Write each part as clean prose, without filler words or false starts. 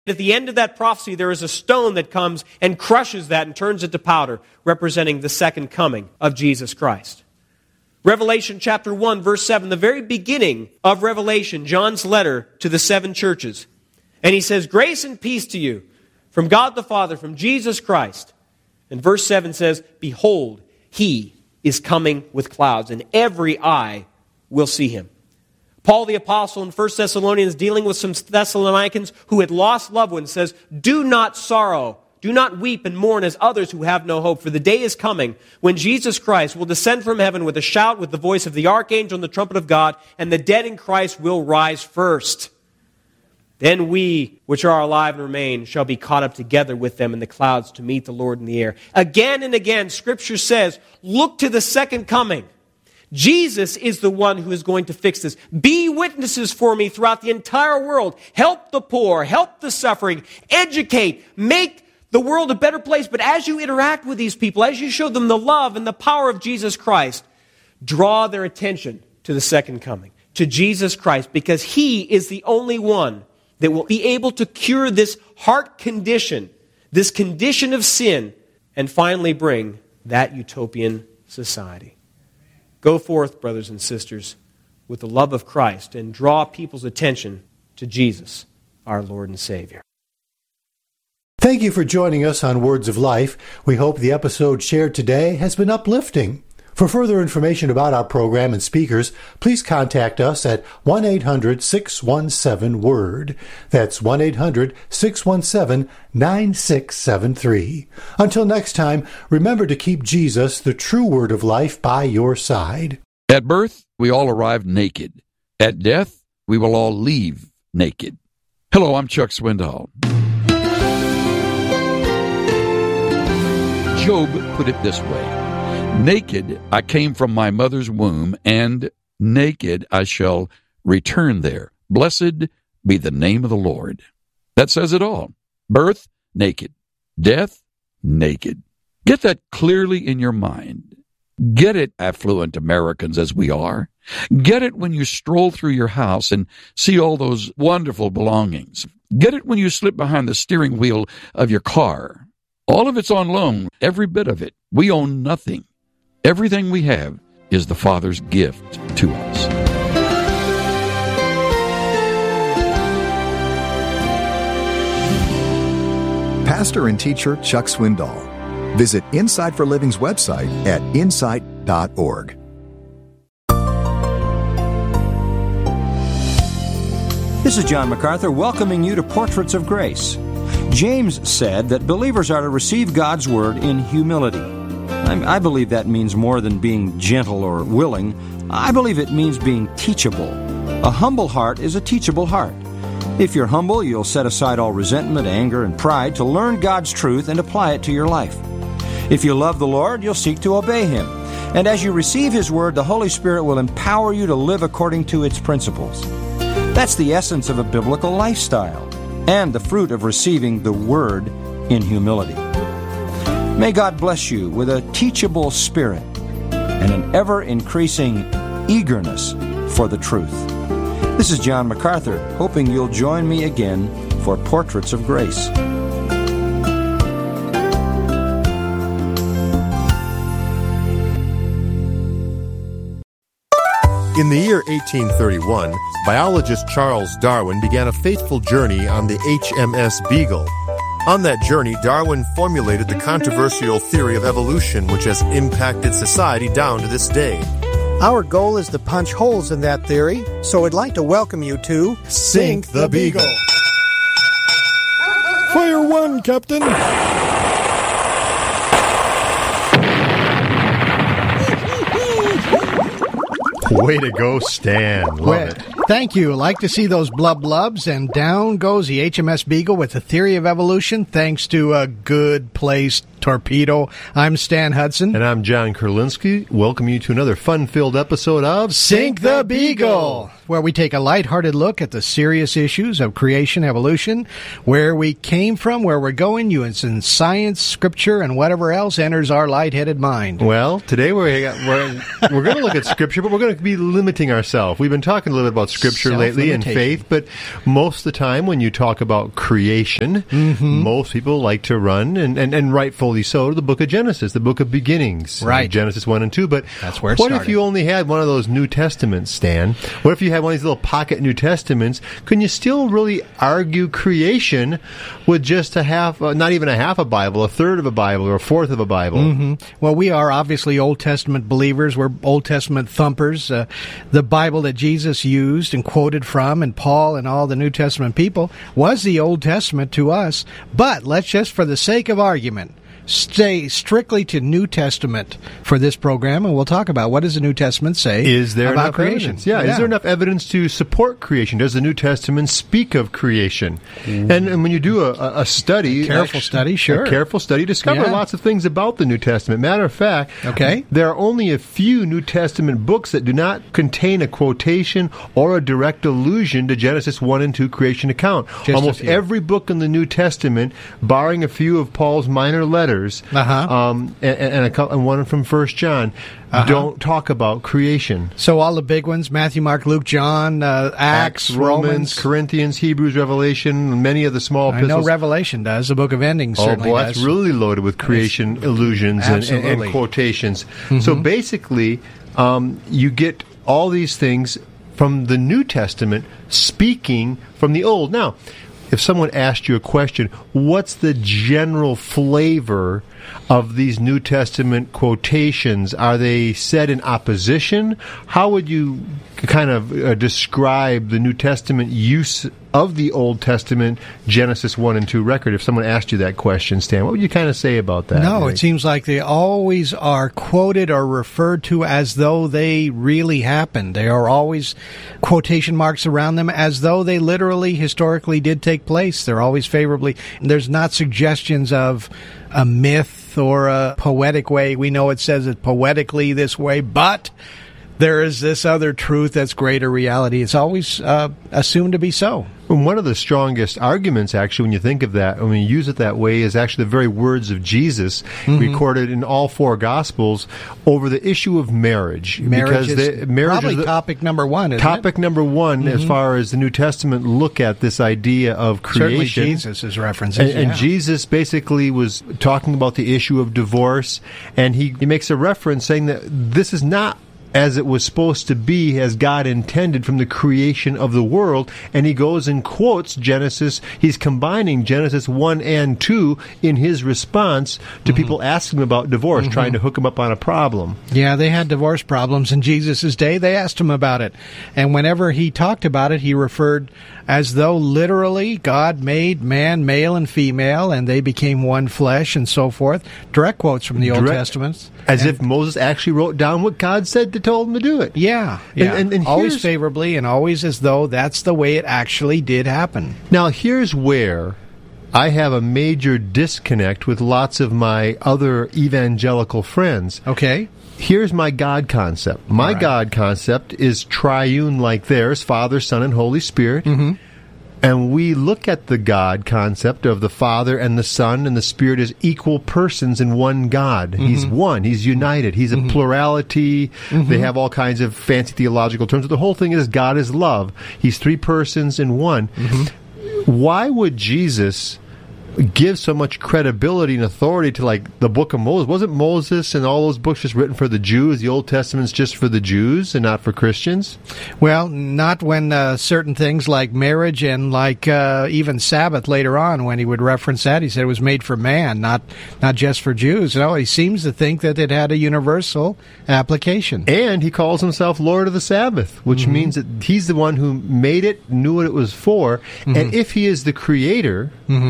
At the end of that prophecy, there is a stone that comes and crushes that and turns it to powder, representing the second coming of Jesus Christ. Revelation chapter 1, verse 7, the very beginning of Revelation, John's letter to the 7 churches. And he says, grace and peace to you from God the Father, from Jesus Christ. And verse 7 says, behold, he is coming with clouds, and every eye will see him. Paul the Apostle in 1 Thessalonians, dealing with some Thessalonians who had lost loved ones, says, do not sorrow, do not weep and mourn as others who have no hope, for the day is coming when Jesus Christ will descend from heaven with a shout, with the voice of the archangel and the trumpet of God, and the dead in Christ will rise first. Then we, which are alive and remain, shall be caught up together with them in the clouds to meet the Lord in the air. Again and again, Scripture says, look to the second coming. Jesus is the one who is going to fix this. Be witnesses for me throughout the entire world. Help the poor, help the suffering, educate, make the world a better place. But as you interact with these people, as you show them the love and the power of Jesus Christ, draw their attention to the second coming, to Jesus Christ, because He is the only one that will be able to cure this heart condition, this condition of sin, and finally bring that utopian society. Go forth, brothers and sisters, with the love of Christ and draw people's attention to Jesus, our Lord and Savior. Thank you for joining us on Words of Life. We hope the episode shared today has been uplifting. For further information about our program and speakers, please contact us at 1-800-617-WORD. That's 1-800-617-9673. Until next time, remember to keep Jesus, the true Word of life, by your side. At birth, we all arrive naked. At death, we will all leave naked. Hello, I'm Chuck Swindoll. Job put it this way: naked I came from my mother's womb, and naked I shall return there. Blessed be the name of the Lord. That says it all. Birth, naked. Death, naked. Get that clearly in your mind. Get it, affluent Americans as we are. Get it when you stroll through your house and see all those wonderful belongings. Get it when you slip behind the steering wheel of your car. All of it's on loan, every bit of it. We own nothing. Everything we have is the Father's gift to us. Pastor and teacher Chuck Swindoll. Visit Insight for Living's website at insight.org. This is John MacArthur welcoming you to Portraits of Grace. James said that believers are to receive God's Word in humility. I believe that means more than being gentle or willing. I believe it means being teachable. A humble heart is a teachable heart. If you're humble, you'll set aside all resentment, anger, and pride to learn God's truth and apply it to your life. If you love the Lord, you'll seek to obey Him. And as you receive His Word, the Holy Spirit will empower you to live according to its principles. That's the essence of a biblical lifestyle and the fruit of receiving the Word in humility. May God bless you with a teachable spirit and an ever-increasing eagerness for the truth. This is John MacArthur, hoping you'll join me again for Portraits of Grace. In the year 1831, biologist Charles Darwin began a faithful journey on the HMS Beagle. On that journey, Darwin formulated the controversial theory of evolution, which has impacted society down to this day. Our goal is to punch holes in that theory, so I'd like to welcome you to Sink the Beagle. Fire one, Captain. Way to go, Stan. Love it. Thank you. Like to see those blubs, and down goes the HMS Beagle with the theory of evolution, thanks to a good place Torpedo. I'm Stan Hudson. And I'm John Kurlinski. Welcome you to another fun-filled episode of Sink the Beagle, where we take a lighthearted look at the serious issues of creation, evolution, where we came from, where we're going, using science, scripture, and whatever else enters our lightheaded mind. Well, today we're going to look at scripture, but we're going to be limiting ourselves. We've been talking a little bit about scripture lately and faith, but most of the time when you talk about creation, most people like to run, and rightfully so, to the book of Genesis, the book of beginnings. Right. Genesis 1 and 2. But that's where it what started. if you only had one of those New Testaments, Stan? What if you had one of these little pocket New Testaments? Can you still really argue creation with just a half, not even a half a Bible, a third of a Bible, or a fourth of a Bible? Well, we are obviously Old Testament believers. We're Old Testament thumpers. The Bible that Jesus used and quoted from, and Paul and all the New Testament people, was the Old Testament to us. But let's just, for the sake of argument, stay strictly to New Testament for this program, and we'll talk about what does the New Testament say is there about enough creation. Evidence? Yeah, is there enough evidence to support creation? Does the New Testament speak of creation? And when you do a study, a careful study, discover lots of things about the New Testament. Matter of fact, there are only a few New Testament books that do not contain a quotation or a direct allusion to Genesis 1 and 2 creation account. Almost every book in the New Testament, barring a few of Paul's minor letters, and one from 1 John, don't talk about creation. So all the big ones, Matthew, Mark, Luke, John, Acts, Romans, Corinthians, Hebrews, Revelation, many of the small epistles. I know Revelation does. The book of Endings certainly does. That's really loaded with creation illusions and quotations. So basically, you get all these things from the New Testament speaking from the Old. Now, if someone asked you a question, what's the general flavor of these New Testament quotations? Are they said in opposition? How would you kind of describe the New Testament use of the Old Testament Genesis 1 and 2 record? If someone asked you that question, Stan, what would you kind of say about that? No, it seems like they always are quoted or referred to as though they really happened. There are always quotation marks around them as though they literally, historically did take place. They're always favorably. There's not suggestions of a myth or a poetic way. We know it says it poetically this way, but there is this other truth that's greater reality. It's always assumed to be so. And one of the strongest arguments, actually, when you think of that, when you use it that way, is actually the very words of Jesus recorded in all four Gospels over the issue of marriage. Marriage is probably topic number one, isn't it? Topic number one, as far as the New Testament look at this idea of creation. Certainly Jesus is referencing. And Jesus basically was talking about the issue of divorce, and he makes a reference saying that this is not as it was supposed to be, as God intended from the creation of the world. And he goes and quotes Genesis. He's combining Genesis 1 and 2 in his response to people asking him about divorce, trying to hook him up on a problem. Yeah, they had divorce problems in Jesus' day. They asked him about it. And whenever he talked about it, he referred as though literally God made man, male and female, and they became one flesh and so forth. Direct quotes from the Old Testament. As if Moses actually wrote down what God said to told him to do it. Yeah. And always favorably and always as though that's the way it actually did happen. Now, here's where I have a major disconnect with lots of my other evangelical friends. Okay. Here's my God concept. My God concept is triune like theirs, Father, Son, and Holy Spirit. And we look at the God concept of the Father and the Son and the Spirit as equal persons in one God. He's one. He's united. He's a plurality. They have all kinds of fancy theological terms. But the whole thing is God is love. He's three persons in one. Why would Jesus give so much credibility and authority to, like, the book of Moses? Wasn't Moses and all those books just written for the Jews? The Old Testament's just for the Jews and not for Christians? Well, not when certain things like marriage and like even Sabbath later on, when he would reference that, he said it was made for man, not just for Jews. No, he seems to think that it had a universal application. And he calls himself Lord of the Sabbath, which means that he's the one who made it, knew what it was for, and if he is the creator, and he was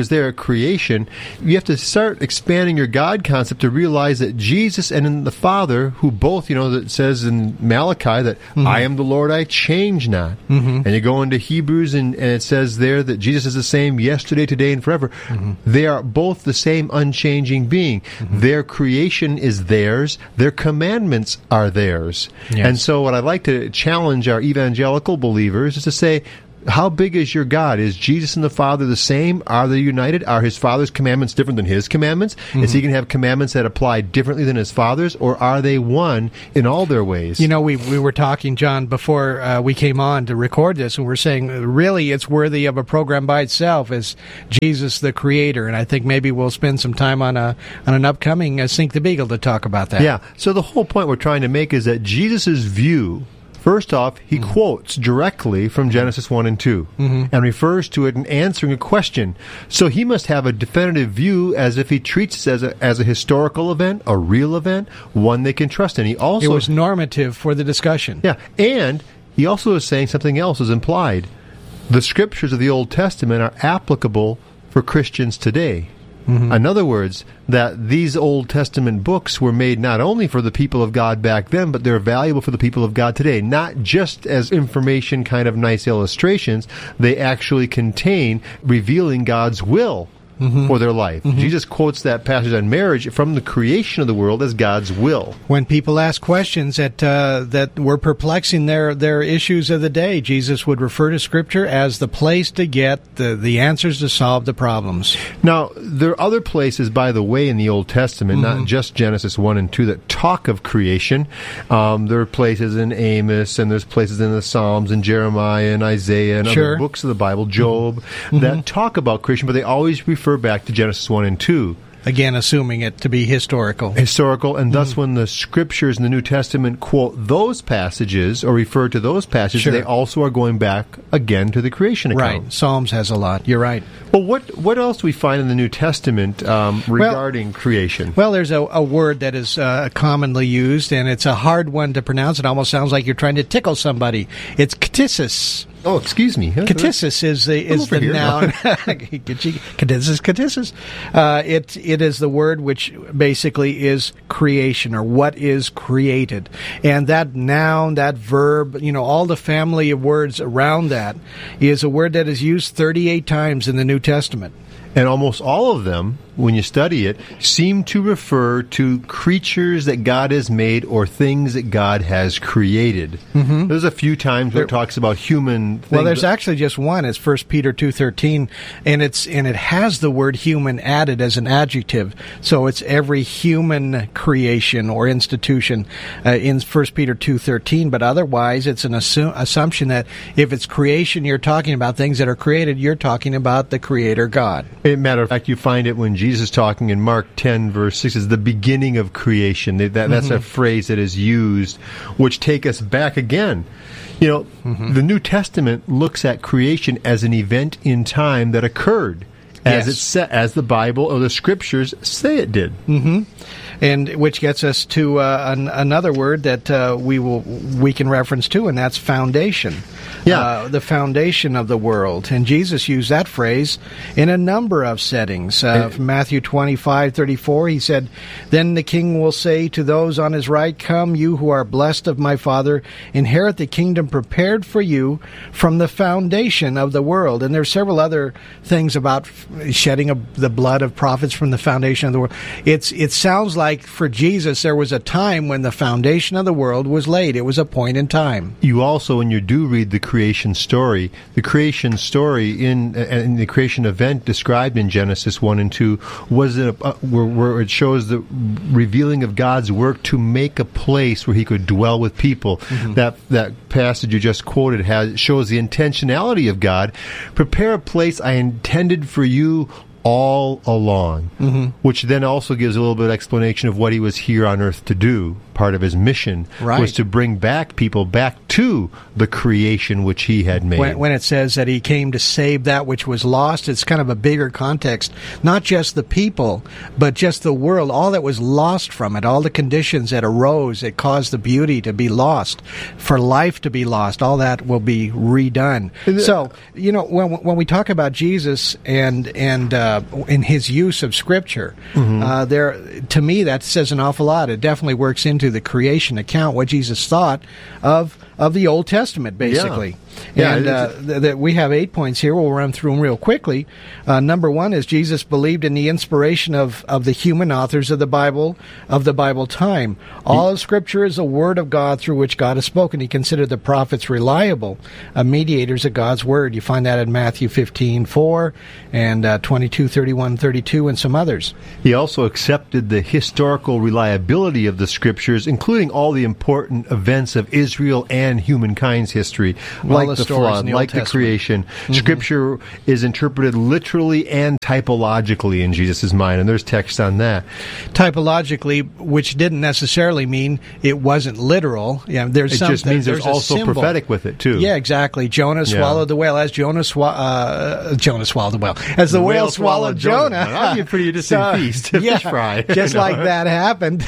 was there at creation, you have to start expanding your God concept to realize that Jesus and the Father, who both, that says in Malachi that I am the Lord, I change not. And you go into Hebrews and it says there that Jesus is the same yesterday, today, and forever. They are both the same unchanging being. Their creation is theirs. Their commandments are theirs. Yes. And so what I'd like to challenge our evangelical believers is to say, how big is your God? Is Jesus and the Father the same? Are they united? Are his Father's commandments different than his commandments? Is he going to have commandments that apply differently than his Father's? Or are they one in all their ways? We were talking, John, before we came on to record this, and we're saying really it's worthy of a program by itself as Jesus the Creator. And I think maybe we'll spend some time on an upcoming Sink the Beagle to talk about that. Yeah. So the whole point we're trying to make is that Jesus' view, first off, he quotes directly from Genesis 1 and 2 and refers to it in answering a question. So he must have a definitive view as if he treats it as a historical event, a real event, one they can trust in. It was normative for the discussion. Yeah, and he also is saying something else is implied. The scriptures of the Old Testament are applicable for Christians today. In other words, that these Old Testament books were made not only for the people of God back then, but they're valuable for the people of God today. Not just as information, kind of nice illustrations. They actually contain revealing God's will for their life. Jesus quotes that passage on marriage from the creation of the world as God's will. When people ask questions that were perplexing their issues of the day, Jesus would refer to Scripture as the place to get the answers to solve the problems. Now, there are other places, by the way, in the Old Testament, not just Genesis 1 and 2, that talk of creation. There are places in Amos, and there's places in the Psalms, and Jeremiah, and Isaiah, and other books of the Bible, Job, that talk about creation, but they always refer back to Genesis 1 and 2. Again, assuming it to be historical. And thus when the Scriptures in the New Testament quote those passages or refer to those passages, they also are going back again to the creation account. Right. Psalms has a lot. You're right. Well, what else do we find in the New Testament regarding creation? Well, there's a word that is commonly used, and it's a hard one to pronounce. It almost sounds like you're trying to tickle somebody. It's ktisis. Oh, excuse me. Ktisis is the noun. Ktisis. It is the word which basically is creation, or what is created. And that noun, that verb, all the family of words around that is a word that is used 38 times in the New Testament. And almost all of them, when you study it, seem to refer to creatures that God has made or things that God has created. There's a few times where it talks about human things. Well, there's actually just one. It's 1 Peter 2:13, and it has the word human added as an adjective. So it's every human creation or institution in 1 Peter 2:13. But otherwise, it's an assumption that if it's creation, you're talking about things that are created. You're talking about the Creator God. As a matter of fact, you find it when Jesus is talking in Mark 10, verse 6, is the beginning of creation. That's a phrase that is used, which take us back again. The New Testament looks at creation as an event in time that occurred, as the Bible or the Scriptures say it did. And which gets us to another word that we can reference to, and that's foundation. The foundation of the world. And Jesus used that phrase in a number of settings. From Matthew 25:34, he said, "Then the king will say to those on his right, 'Come, you who are blessed of my Father, inherit the kingdom prepared for you from the foundation of the world.'" And there's several other things about shedding of the blood of prophets from the foundation of the world. It sounds like for Jesus there was a time when the foundation of the world was laid. It was a point in time. You also, when you do read the creation story in the creation event described in Genesis 1 and 2 was where it shows the revealing of God's work to make a place where he could dwell with people. That passage you just quoted shows the intentionality of God. Prepare a place I intended for you all along, which then also gives a little bit of explanation of what he was here on earth to do. part of his mission, was to bring back people back to the creation which he had made. When it says that he came to save that which was lost, it's kind of a bigger context. Not just the people, but just the world, all that was lost from it, all the conditions that arose that caused the beauty to be lost, for life to be lost, all that will be redone. So, when we talk about Jesus and in his use of Scripture, to me that says an awful lot. It definitely works into the creation account, what Jesus thought of the Old Testament, basically. And we have 8 points here. We'll run through them real quickly. Number one is Jesus believed in the inspiration of the human authors of the Bible time. All of Scripture is the Word of God through which God has spoken. He considered the prophets reliable mediators of God's Word. You find that in Matthew 15:4 and 22:31-32 and some others. He also accepted the historical reliability of the Scriptures, including all the important events of Israel and humankind's history, like the flood, like the creation. Scripture is interpreted literally and typologically in Jesus' mind, and there's text on that. Typologically, which didn't necessarily mean it wasn't literal. Yeah, it just means there's also prophetic with it, too. Yeah, exactly. Jonah swallowed the whale. As Jonah swallowed the whale. As the whale swallowed Jonah. That'd be a pretty interesting feast. Fish fry. Just like that happened.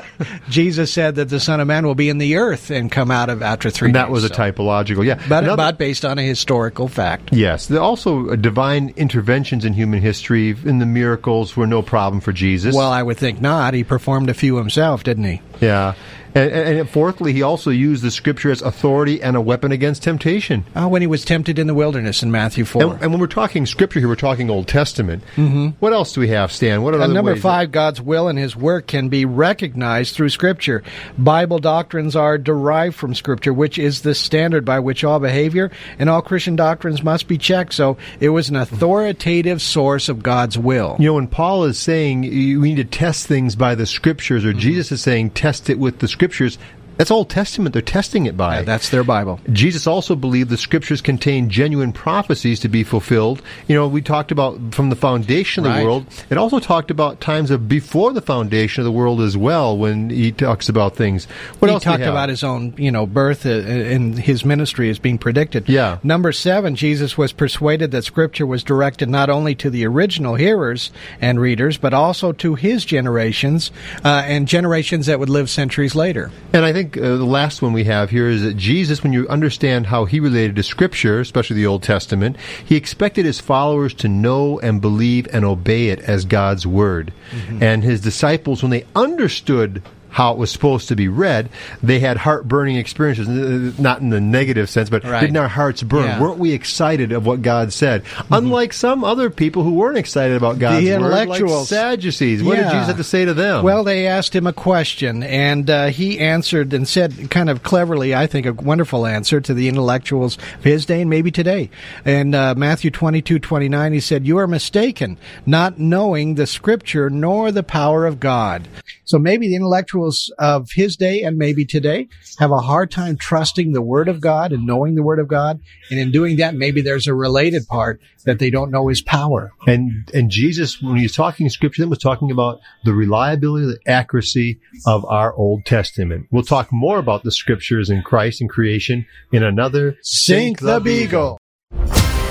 Jesus said that the Son of Man will be in the earth and come out of after 3 days. And that was a typological, But based on a historical fact. Yes. There are also divine interventions in human history. In the miracles were no problem for Jesus. Well, I would think not. He performed a few himself, didn't he? Yeah. And fourthly, he also used the Scripture as authority and a weapon against temptation. When he was tempted in the wilderness in Matthew 4. And when we're talking Scripture here, we're talking Old Testament. What else do we have, Stan? What are other number ways 5, God's will and His work can be recognized through Scripture. Bible doctrines are derived from Scripture, which is the standard by which all behavior and all Christian doctrines must be checked. So it was an authoritative source of God's will. When Paul is saying we need to test things by the Scriptures, or Jesus is saying test it with the Scriptures, that's Old Testament they're testing it by. Yeah, that's their Bible. Jesus also believed the Scriptures contain genuine prophecies to be fulfilled. We talked about from the foundation of the world. It also talked about times of before the foundation of the world as well, when he talks about things. What else? He talked about his own, birth and his ministry as being predicted. Yeah. Number 7, Jesus was persuaded that Scripture was directed not only to the original hearers and readers, but also to his generations and generations that would live centuries later. And I think the last one we have here is that Jesus, when you understand how he related to Scripture, especially the Old Testament, he expected his followers to know and believe and obey it as God's Word. And his disciples, when they understood how it was supposed to be read, they had heart-burning experiences, not in the negative sense, but didn't our hearts burn? Yeah. Weren't we excited of what God said? Unlike some other people who weren't excited about God's word, like Sadducees. What did Jesus have to say to them? Well, they asked him a question, and he answered and said, kind of cleverly, I think, a wonderful answer to the intellectuals of his day and maybe today. In Matthew 22:29, he said, "You are mistaken, not knowing the Scripture nor the power of God." So maybe the intellectuals of his day and maybe today have a hard time trusting the Word of God and knowing the Word of God. And in doing that, maybe there's a related part that they don't know his power. And Jesus, when he was talking Scripture, then was talking about the reliability, the accuracy of our Old Testament. We'll talk more about the Scriptures in Christ and creation in another Sink the Beagle.